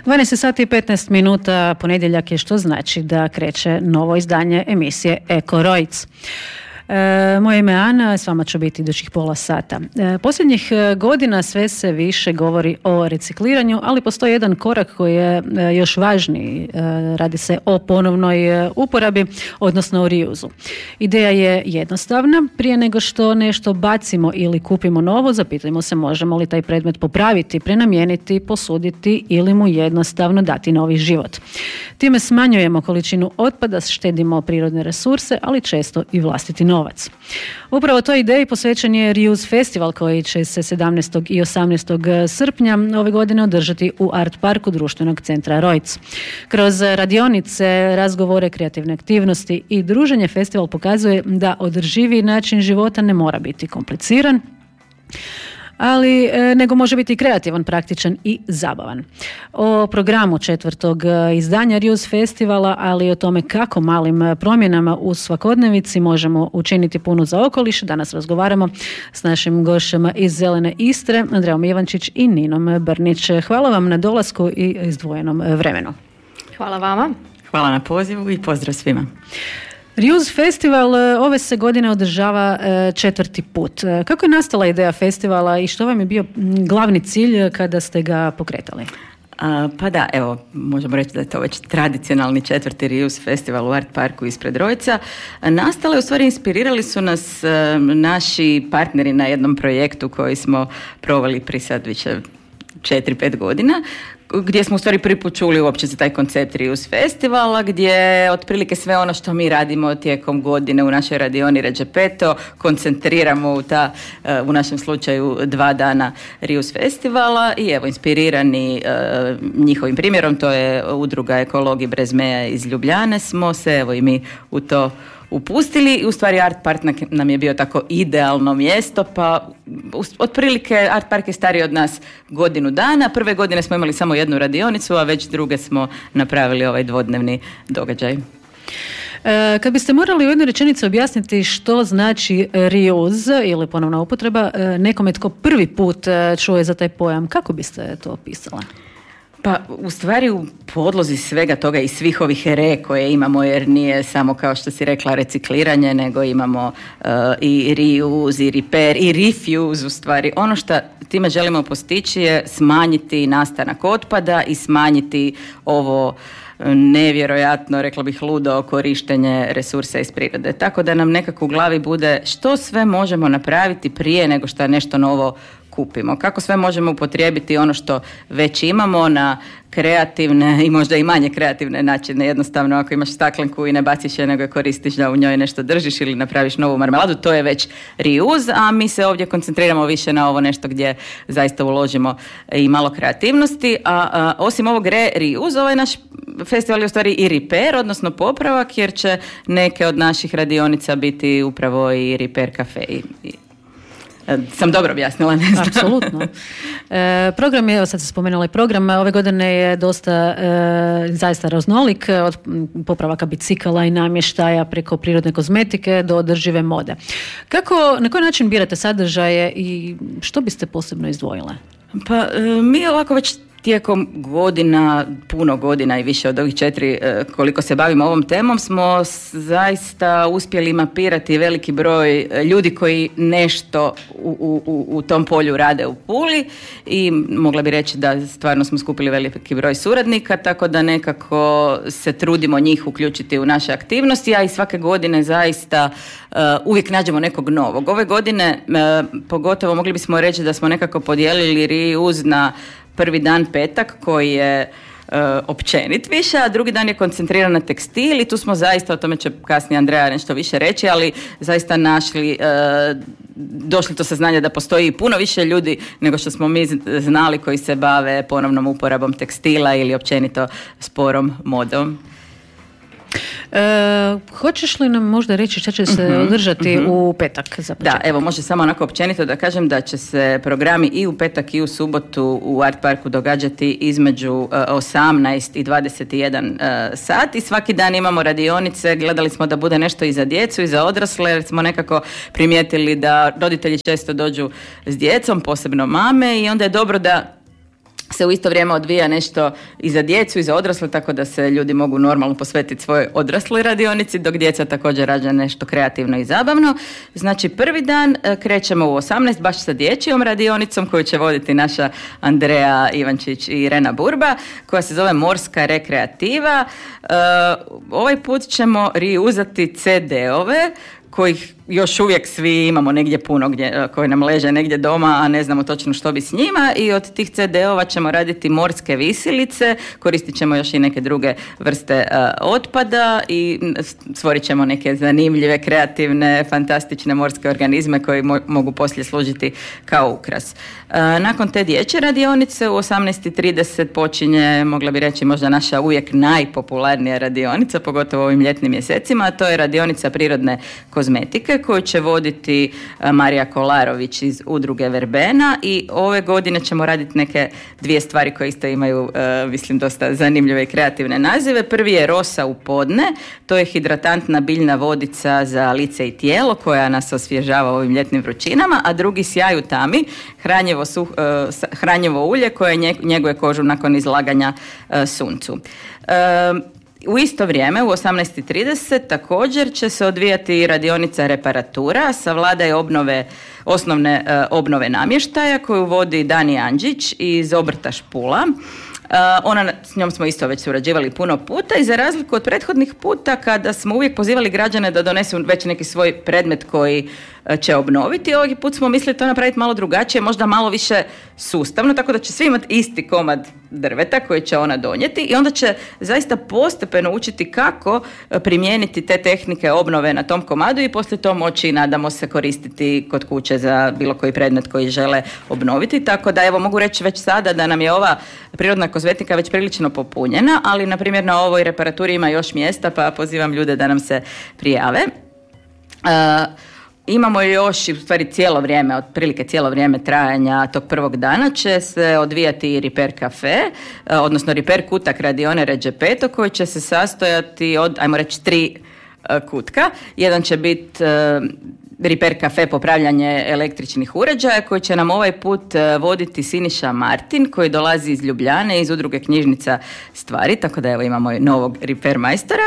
12 sati i 15 minuta, ponedjeljak je, što znači da kreće novo izdanje emisije Eko Rojc. Moje ime je Ana, s vama ću biti idućih pola sata. Posljednjih godina sve se više govori o recikliranju, ali postoji jedan korak koji je još važniji. Radi se o ponovnoj uporabi, odnosno o reuzu. Ideja je jednostavna. Prije nego što nešto bacimo ili kupimo novo, zapitajmo se možemo li taj predmet popraviti, prenamijeniti, posuditi ili mu jednostavno dati novi život. Time smanjujemo količinu otpada, štedimo prirodne resurse, ali često i vlastiti novac. Upravo toj ideji posvećen je Reuse Festival koji će se 17. i 18. srpnja ove godine održati u Art Parku društvenog centra Rojc. Kroz radionice, razgovore, kreativne aktivnosti i druženje festival pokazuje da održivi način života ne mora biti kompliciran, ali nego može biti kreativan, praktičan i zabavan. O programu 4. izdanja Reuse Festivala, ali i o tome kako malim promjenama u svakodnevici možemo učiniti puno za okoliš, danas razgovaramo s našim gošćama iz Zelene Istre, Andrejom Ivančić i Ninom Brnić. Hvala vam na dolasku i izdvojenom vremenu. Hvala vama. Hvala na pozivu i pozdrav svima. Reuse Festival ove se godine održava 4. put. Kako je nastala ideja festivala i što vam je bio glavni cilj kada ste ga pokretali? Pa da, evo, možemo reći da je to već tradicionalni 4. Reuse Festival u Art Parku ispred Rojca. Nastale, u stvari, inspirirali su nas naši partneri na jednom projektu koji smo proveli prije sad više 4-5 godina, gdje smo u stvari prvi put čuli uopće za taj koncept Reuse Festivala, gdje otprilike sve ono što mi radimo tijekom godine u našoj radioni Ređepeto koncentriramo u našem slučaju 2 dana Reuse Festivala i evo, inspirirani njihovim primjerom, to je udruga Ekologi bez meja iz Ljubljane, smo se evo i mi u to upustili i u stvari Art Park nam je bio tako idealno mjesto, pa otprilike Art Park je stariji od nas godinu dana. Prve godine smo imali samo jednu radionicu, a već druge smo napravili ovaj dvodnevni događaj. Kad biste morali u jednoj rečenici objasniti što znači reuse ili ponovna upotreba nekome tko prvi put čuje za taj pojam, kako biste to opisala? Pa u stvari u podlozi svega toga i svih ovih koje imamo, jer nije samo kao što si rekla recikliranje, nego imamo i reuse, i repair, i refuse u stvari. Ono što time želimo postići je smanjiti nastanak otpada i smanjiti ovo nevjerojatno, rekla bih ludo, korištenje resursa iz prirode. Tako da nam nekako u glavi bude što sve možemo napraviti prije nego što nešto novo kupimo. Kako sve možemo upotrijebiti ono što već imamo na kreativne i možda i manje kreativne načine. Jednostavno, ako imaš staklenku i ne baciš je, nego je koristiš da u njoj nešto držiš ili napraviš novu marmeladu, to je već reuse, a mi se ovdje koncentriramo više na ovo nešto gdje zaista uložimo i malo kreativnosti. A osim ovog reuse, ovaj naš festival je u stvari i repair, odnosno popravak, jer će neke od naših radionica biti upravo i repair kafe sam dobro objasnila, ne znam. Apsolutno. Program je, sad se spomenula i program, ove godine je dosta zaista raznolik, od popravaka bicikala i namještaja preko prirodne kozmetike do održive mode. Na koji način birate sadržaje i što biste posebno izdvojile? Pa mi ovako već tijekom godina, puno godina i više od ovih 4 koliko se bavimo ovom temom, smo zaista uspjeli mapirati veliki broj ljudi koji nešto u tom polju rade u Puli i mogla bi reći da stvarno smo skupili veliki broj suradnika, tako da nekako se trudimo njih uključiti u naše aktivnosti, a i svake godine zaista uvijek nađemo nekog novog. Ove godine pogotovo mogli bismo reći da smo nekako podijelili reuse na prvi dan petak koji je općenit više, a drugi dan je koncentriran na tekstil i tu smo zaista, o tome će kasnije Andreja nešto više reći, ali zaista došli do saznanja da postoji puno više ljudi nego što smo mi znali koji se bave ponovnom uporabom tekstila ili općenito sporom modom. Hoćeš li nam možda reći što će se održati u petak za početak? Da, evo, može samo onako općenito da kažem da će se programi i u petak i u subotu u Art Parku događati između 18 i 21 sat i svaki dan imamo radionice. Gledali smo da bude nešto i za djecu i za odrasle, jer smo nekako primijetili da roditelji često dođu s djecom, posebno mame, i onda je dobro da se u isto vrijeme odvija nešto i za djecu i za odrasle, tako da se ljudi mogu normalno posvetiti svojoj odrasloj radionici, dok djeca također rađa nešto kreativno i zabavno. Znači, prvi dan krećemo u 18 baš sa dječjom radionicom koju će voditi naša Andreja Ivančić i Irena Burba, koja se zove Morska rekreativa. Ovaj put ćemo reuzati CD-ove kojih još uvijek svi imamo negdje puno koji nam leže negdje doma, a ne znamo točno što bi s njima, i od tih CD-ova ćemo raditi morske visilice, koristit ćemo još i neke druge vrste otpada i stvorit ćemo neke zanimljive, kreativne, fantastične morske organizme koji mogu poslije služiti kao ukras. Nakon te dječje radionice u 18:30 počinje, mogla bi reći, možda naša uvijek najpopularnija radionica, pogotovo u ovim ljetnim mjesecima, a to je radionica prirodne kozmetike koju će voditi Marija Kolarović iz udruge Verbena, i ove godine ćemo raditi neke dvije stvari koje isto imaju, mislim, dosta zanimljive i kreativne nazive. Prvi je Rosa u podne, to je hidratantna biljna vodica za lice i tijelo koja nas osvježava u ovim ljetnim vrućinama, a drugi Sjaj u tami, hranjivo ulje koje njeguje kožu nakon izlaganja suncu. U isto vrijeme, u 18:30, također će se odvijati radionica reparatura, savladaj osnovne obnove namještaja, koju vodi Dani Andžić iz obrta Špula. S njom smo isto već surađivali puno puta, i za razliku od prethodnih puta kada smo uvijek pozivali građane da donesu već neki svoj predmet koji će obnoviti, ovog put smo mislili to napraviti malo drugačije, možda malo više sustavno, tako da će svi imati isti komad drveta koji će ona donijeti, i onda će zaista postepeno učiti kako primijeniti te tehnike obnove na tom komadu i poslije to moći, nadamo se, koristiti kod kuće za bilo koji predmet koji žele obnoviti. Tako da, evo, mogu reći već sada da nam je ova prirodna kozmetika već prilično popunjena, ali na primjer na ovoj reparaturi ima još mjesta, pa pozivam ljude da nam se prijave. Imamo još, u stvari cijelo vrijeme, otprilike cijelo vrijeme trajanja tog prvog dana će se odvijati Repair Cafe, odnosno Repair kutak radione Ređepeto, koji će se sastojati od, ajmo reći, 3 kutka. Jedan će biti Repair Cafe, popravljanje električnih uređaja, koji će nam ovaj put voditi Siniša Martin, koji dolazi iz Ljubljane, iz udruge Knjižnica stvari, tako da evo imamo novog repair majstora.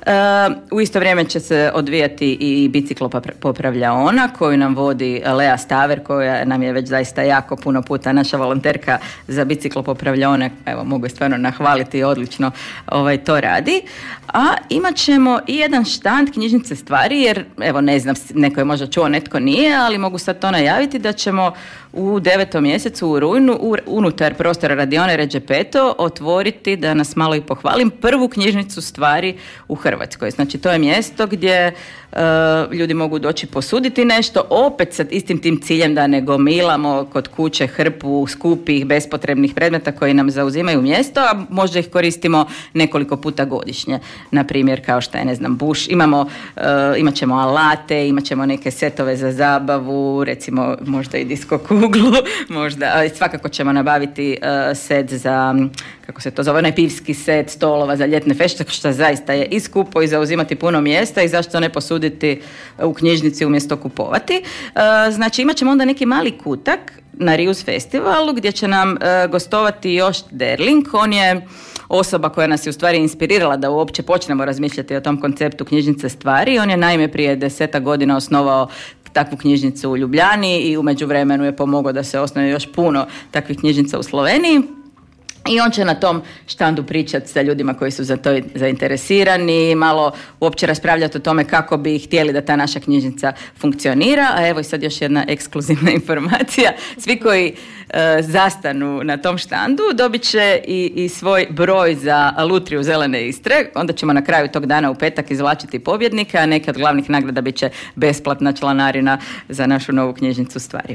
U isto vrijeme će se odvijati i biciklo popravljaona, koju nam vodi Lea Staver, koja nam je već zaista jako puno puta naša volonterka za biciklo popravljaone. Evo, mogu je stvarno nahvaliti, odlično to radi. A imat ćemo i jedan štand Knjižnice stvari, jer evo, ne znam, neko je možda čuo, netko nije, ali mogu sad to najaviti da ćemo u 9. mjesecu u rujnu unutar prostora radione Ređepeto otvoriti, da nas malo i pohvalim, prvu knjižnicu stvari u Hrvatskoj. Znači, to je mjesto gdje ljudi mogu doći posuditi nešto, opet sa istim tim ciljem da ne gomilamo kod kuće hrpu skupih bespotrebnih predmeta koji nam zauzimaju mjesto, a možda ih koristimo nekoliko puta godišnje. Na primjer, kao što je, ne znam, buš, imat ćemo alate, imat ćemo neke setove za zabavu, recimo možda i disko kuglu, možda, svakako ćemo nabaviti set za, kako se to zove, onaj pivski set stolova za ljetne fešte, što zaista je i skupo i zauzimati puno mjesta, i zašto ne posuditi u knjižnici umjesto kupovati. Znači, imat ćemo onda neki mali kutak na Reuse festivalu gdje će nam gostovati Jošt Derling. On je osoba koja nas je u stvari inspirirala da uopće počnemo razmišljati o tom konceptu knjižnice stvari. On je naime prije 10 godina osnovao takvu knjižnicu u Ljubljani i u međuvremenu je pomogao da se osnuje još puno takvih knjižnica u Sloveniji. I on će na tom štandu pričati sa ljudima koji su za to zainteresirani, malo uopće raspravljati o tome kako bi htjeli da ta naša knjižnica funkcionira. A evo i sad još jedna ekskluzivna informacija. Svi koji zastanu na tom štandu dobit će i svoj broj za Lutriju Zelene Istre. Onda ćemo na kraju tog dana u petak izvlačiti pobjednika, a neke od glavnih nagrada bit će besplatna članarina za našu novu knjižnicu stvari.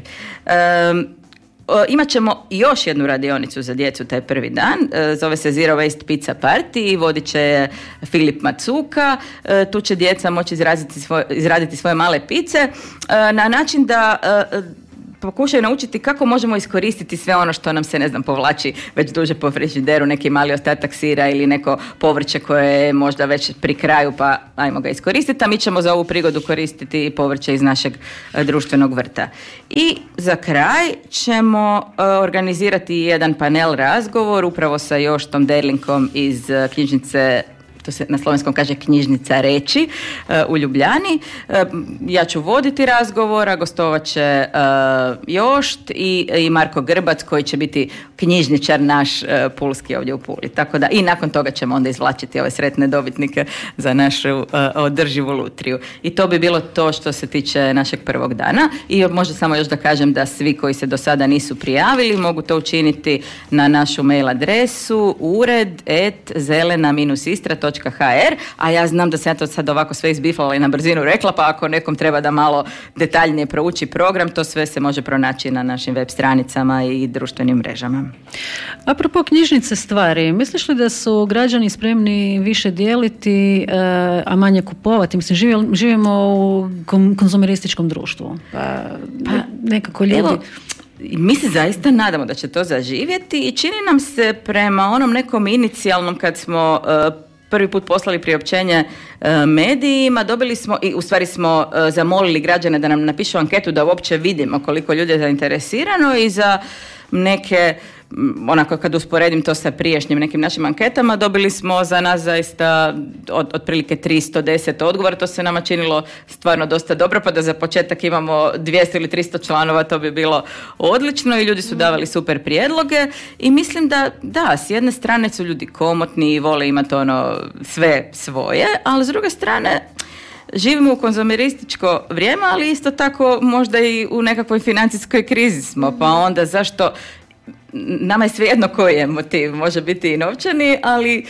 Imat ćemo još jednu radionicu za djecu taj prvi dan, zove se Zero Waste Pizza Party i vodit će Filip Macuka. Tu će djeca moći izraditi svoje male pice na način da pokušaju naučiti kako možemo iskoristiti sve ono što nam se, ne znam, povlači već duže po frižideru, neki mali ostatak sira ili neko povrće koje je možda već pri kraju, pa ajmo ga iskoristiti, a mi ćemo za ovu prigodu koristiti povrće iz našeg društvenog vrta. I za kraj ćemo organizirati jedan panel razgovor upravo sa Joštom Derlinkom iz knjižnice, to se na slovenskom kaže knjižnica Reči u Ljubljani. Ja ću voditi razgovor, a gostovat će Jošt i Marko Grbac koji će biti knjižničar naš pulski ovdje u Puli. Tako da i nakon toga ćemo onda izvlačiti ove sretne dobitnike za našu održivu lutriju. I to bi bilo to što se tiče našeg prvog dana. I možda samo još da kažem da svi koji se do sada nisu prijavili mogu to učiniti na našu mail adresu ured@zelena-istra.hr, a ja znam da sam ja to sad ovako sve izbiflala i na brzinu rekla, pa ako nekom treba da malo detaljnije prouči program, to sve se može pronaći na našim web stranicama i društvenim mrežama. Apropo knjižnice stvari, misliš li da su građani spremni više dijeliti, a manje kupovati? Mislim, živimo u konzumerističkom društvu. Pa nekako ljudi... Evo, mi se zaista nadamo da će to zaživjeti i čini nam se prema onom nekom inicijalnom kad smo prvi put poslali priopćenje medijima, dobili smo i u stvari smo zamolili građane da nam napišu anketu da uopće vidimo koliko ljudi je zainteresirano i za neke, onako kad usporedim to sa prijašnjim nekim našim anketama, dobili smo za nas zaista otprilike 310 odgovora, to se nama činilo stvarno dosta dobro, pa da za početak imamo 200 ili 300 članova, to bi bilo odlično i ljudi su davali super prijedloge i mislim da, s jedne strane su ljudi komotni i vole imati ono sve svoje, ali s druge strane živimo u konzumerističko vrijeme, ali isto tako možda i u nekakvoj financijskoj krizi smo, pa onda zašto... Nama je svejedno koji je motiv, može biti i novčani, ali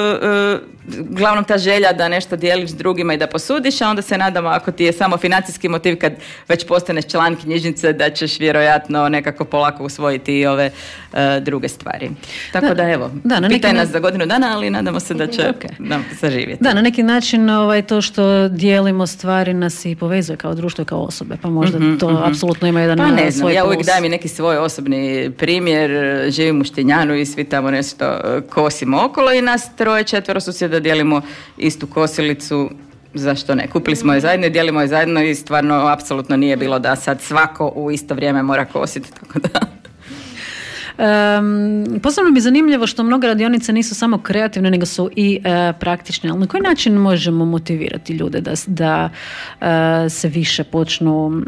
glavnom ta želja da nešto dijeliš s drugima i da posudiš, a onda se nadamo ako ti je samo financijski motiv kad već postaneš član knjižnice da ćeš vjerojatno nekako polako usvojiti i ove druge stvari. Tako da evo, pitaj nas za godinu dana, ali nadamo se da će nam zaživjeti. Da, na neki način to što dijelimo stvari nas i povezuje kao društvo i kao osobe, pa možda to apsolutno ima jedan svoj plus. Pa ne znam, ja uvijek dajem i neki svoj osobni primjer, živim u Štinjanu i svi tamo nešto kosimo okolo i nas 3-4 susjeda dijelimo istu kosilicu, zašto ne? Kupili smo je zajedno i dijelimo je zajedno i stvarno apsolutno nije bilo da sad svako u isto vrijeme mora kositi, tako da... Posebno mi je zanimljivo što mnoge radionice nisu samo kreativne nego su i praktične, ali na koji način možemo motivirati ljude da se više počnu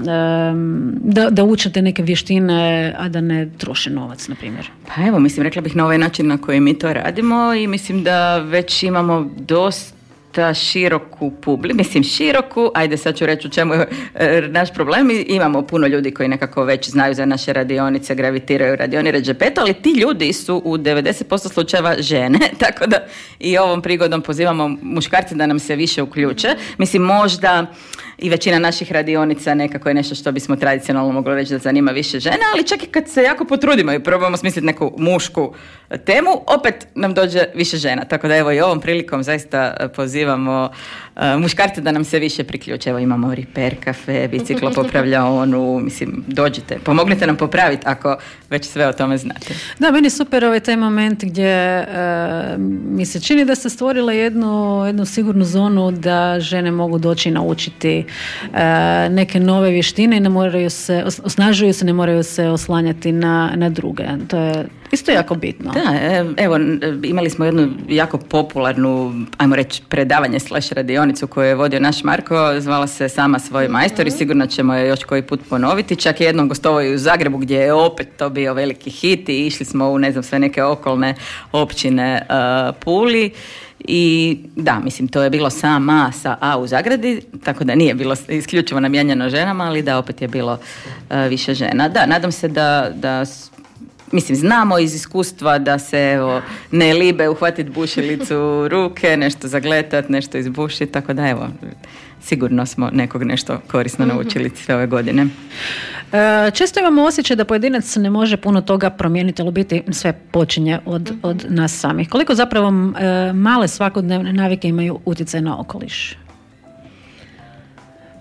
da učete neke vještine, a da ne troše novac, na primjer? Pa evo, mislim, rekla bih na ovaj način na koji mi to radimo i mislim da već imamo dosta široku široku, ajde sad ću reći u čemu je naš problem. Imamo puno ljudi koji nekako već znaju za naše radionice, gravitiraju radioni Redžepeto, ali ti ljudi su u 90% slučajeva žene, tako da i ovom prigodom pozivamo muškarce da nam se više uključe. Mislim, možda i većina naših radionica nekako je nešto što bismo tradicionalno mogli reći da zanima više žena, ali čak i kad se jako potrudimo i probamo smisliti neku mušku temu, opet nam dođe više žena. Tako da evo i ovom prilikom zaista pozivamo muškarce da nam se više priključe. Evo imamo repair kafe, biciklo popravljaonu, mislim, dođite, pomognite nam popraviti ako već sve o tome znate. Da, meni je super taj moment gdje mi se čini da ste stvorila jednu sigurnu zonu da žene mogu doći i naučiti neke nove vještine i ne moraju se, osnažuju se, ne moraju se oslanjati na druge. To je isto jako bitno. Da, evo, imali smo jednu jako popularnu, ajmo reći, predavanje / radionicu koju je vodio naš Marko, zvala se Sama svoj majstor i sigurno ćemo je još koji put ponoviti. Čak je jednom gostovao i u Zagrebu gdje je opet to bio veliki hit i išli smo u, ne znam, sve neke okolne općine Puli. I da, mislim, to je bilo Sama sa A u zagradi, tako da nije bilo isključivo namijenjeno ženama, ali da, opet je bilo više žena. Da, nadam se da mislim, znamo iz iskustva da se evo, ne libe uhvatiti bušilicu u ruke, nešto zagletat, nešto izbušiti, tako da evo, sigurno smo nekog nešto korisno naučili sve ove godine. Često imamo osjećaj da pojedinac ne može puno toga promijeniti, ali biti sve počinje od nas samih. Koliko zapravo male svakodnevne navike imaju utjecaj na okoliš?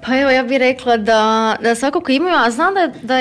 Pa evo, ja bih rekla da svakako imaju, a znam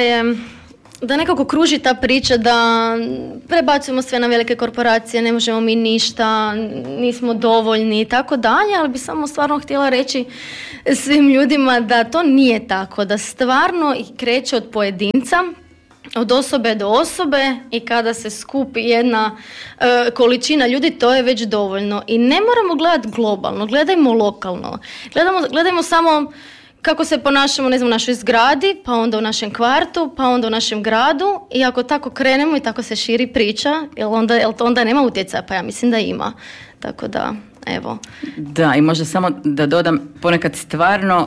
da nekako kruži ta priča da prebacujemo sve na velike korporacije, ne možemo mi ništa, nismo dovoljni i tako dalje, ali bi samo stvarno htjela reći svim ljudima da to nije tako, da stvarno kreće od pojedinca, od osobe do osobe i kada se skupi jedna količina ljudi, to je već dovoljno. I ne moramo gledati globalno, gledajmo lokalno. Gledajmo samo kako se ponašamo, ne znam, u našoj zgradi, pa onda u našem kvartu, pa onda u našem gradu, i ako tako krenemo i tako se širi priča, jel onda nema utjecaja? Pa ja mislim da ima. Tako da, evo. Da, i možda samo da dodam, ponekad stvarno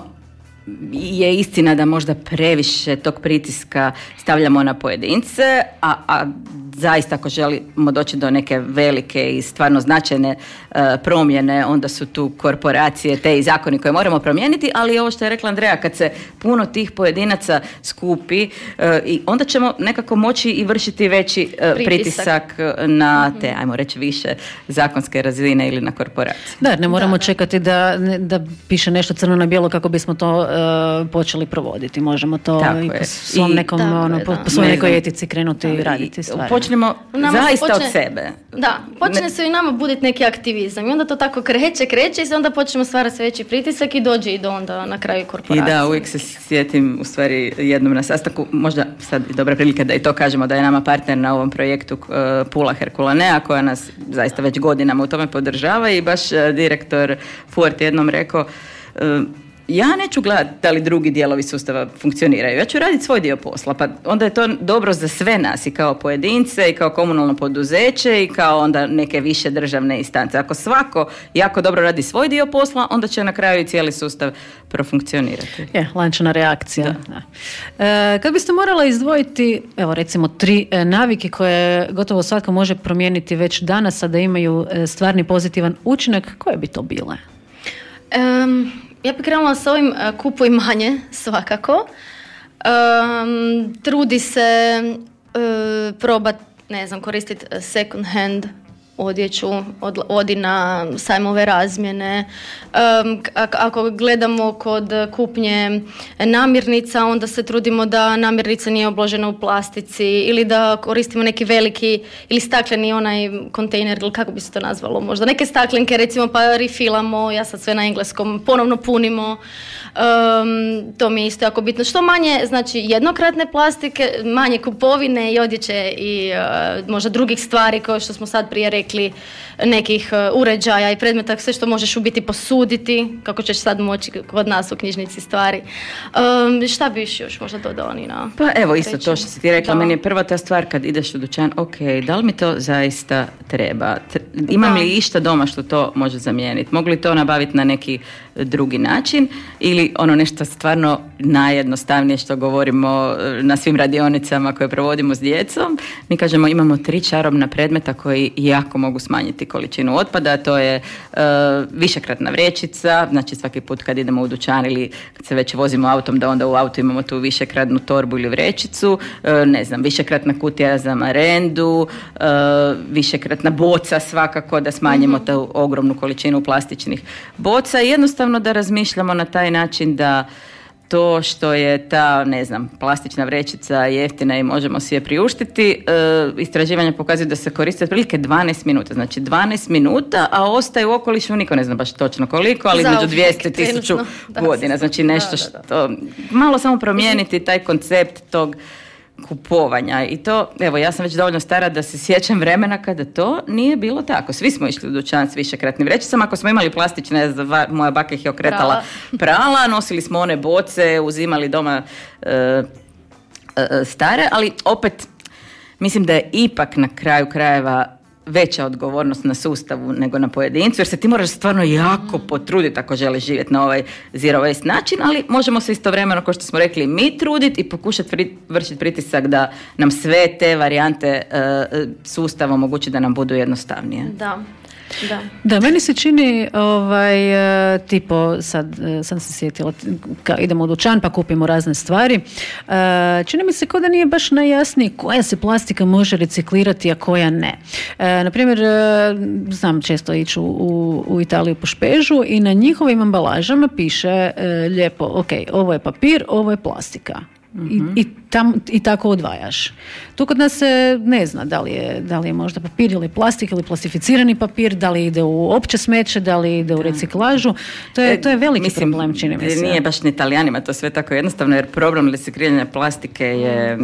je istina da možda previše tog pritiska stavljamo na pojedince, a zaista ako želimo doći do neke velike i stvarno značajne promjene, onda su tu korporacije, te i zakoni koje moramo promijeniti, ali ovo što je rekla Andreja, kad se puno tih pojedinaca skupi, i onda ćemo nekako moći i vršiti veći pritisak na te, ajmo reći, više zakonske razine ili na korporacije. Da, ne moramo čekati da piše nešto crno na bijelo kako bismo to počeli provoditi. Možemo to i po svom nekom, po svojoj nekoj etici krenuti i raditi stvari. Počnemo zaista od sebe. Da, počne se i nama buditi neki aktivizam i onda to tako kreće i onda počnemo stvarati sve veći pritisak i dođe i do onda na kraju korporacije. I da, uvijek se sjetim u stvari jednom na sastanku, možda sad dobra prilika da i to kažemo, da je nama partner na ovom projektu Pula Herkulanea, koja nas zaista već godinama u tome podržava, i baš direktor Ford jednom rekao, ja neću gledati da li drugi dijelovi sustava funkcioniraju, ja ću raditi svoj dio posla, pa onda je to dobro za sve nas, i kao pojedince, i kao komunalno poduzeće, i kao onda neke više državne instance. Ako svako jako dobro radi svoj dio posla, onda će na kraju i cijeli sustav profunkcionirati. Lančana reakcija. Da. Kad biste morala izdvojiti, evo recimo 3 navike koje gotovo svatko može promijeniti već danas, a da imaju stvarni pozitivan učinak, koje bi to bile? Ja bih krenula s ovim kupuj manje, svakako. Trudi se probat, ne znam, koristiti second hand odjeću, odi na sajmove razmjene. Ako gledamo kod kupnje namirnica, onda se trudimo da namirnica nije obložena u plastici, ili da koristimo neki veliki ili stakleni onaj kontejner, ili kako bi se to nazvalo, možda neke staklenke, recimo, pa refilamo, ja sad sve na engleskom, ponovno punimo. To mi je isto jako bitno. Što manje, znači, jednokratne plastike, manje kupovine i odjeće i možda drugih stvari, kao što smo sad prije rekli, nekih uređaja i predmeta, sve što možeš u biti posuditi, kako ćeš sad moći kod nas u knjižnici stvari. Šta biš još možda dodao, Nina? Pa evo, isto to što si ti rekla, meni je prva ta stvar kad ideš u dućan, ok, da li mi to zaista treba? Imam li išta doma što to može zamijeniti? Mogu li to nabaviti na neki drugi način, ili ono nešto stvarno najjednostavnije što govorimo na svim radionicama koje provodimo s djecom? Mi kažemo, imamo 3 čarobna predmeta koji jako mogu smanjiti količinu otpada. To je višekratna vrećica, znači svaki put kad idemo u dućan ili kad se već vozimo autom, da onda u autu imamo tu višekratnu torbu ili vrećicu, ne znam, višekratna kutija za marendu, višekratna boca, svakako da smanjimo tu ogromnu količinu plastičnih boca, i jednostavno da razmišljamo na taj način da to što je ta, ne znam, plastična vrećica jeftina i možemo si je priuštiti, istraživanja pokazuju da se koriste otprilike 12 minuta. Znači 12 minuta, a ostaje u okolišu, niko ne zna baš točno koliko, ali između 200 1000 godina. Znači nešto što, malo samo promijeniti taj koncept tog kupovanja. I to, evo, ja sam već dovoljno stara da se sjećam vremena kada to nije bilo tako. Svi smo išli u dućan s višekratnim vrećicama. Ako smo imali plastične, moja baka ih je okretala prala, nosili smo one boce, uzimali doma stare, ali opet mislim da je ipak na kraju krajeva veća odgovornost na sustavu nego na pojedincu, jer se ti moraš stvarno jako potruditi ako želiš živjeti na ovaj zero waste način, ali možemo se istovremeno, kao što smo rekli, mi truditi i pokušati vršiti pritisak da nam sve te varijante sustava omogući da nam budu jednostavnije. Da. Da, meni se čini tipo, sad sam se sjetila, idemo u dućan pa kupimo razne stvari. Čini mi se kao da nije baš najjasnije koja se plastika može reciklirati, a koja ne. Naprimjer, znam često ići u Italiju po špežu i na njihovim ambalažama piše lijepo, ok, ovo je papir, ovo je plastika. I tako odvajaš. Tu kod nas se ne zna da li je možda papir ili plastik ili plastificirani papir, da li ide u opće smeće, da li ide u reciklažu. To je veliki problem, čini mi se. Nije baš ni Italijanima to sve tako jednostavno, jer problem recikliranja plastike je